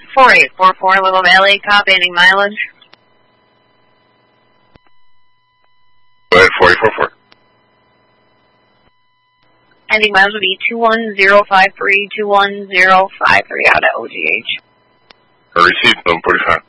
4844 Little Valley, copy, ending mileage. Go ahead, 4844. Ending miles would be 21053, 21053 out at OGH. Receipt, 1145.